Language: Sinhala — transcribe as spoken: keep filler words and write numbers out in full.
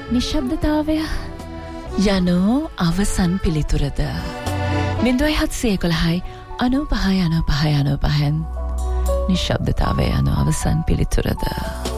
නිශ්ශබ්දතාවය යනෝ අවසන් පිළිතුරද බිංදුවයි හත්සිය එකොළහයි අනූපහයි අනූපහයි අනූපහෙන් නිශ්ශබ්දතාවය යනෝ අවසන් පිළිතුරද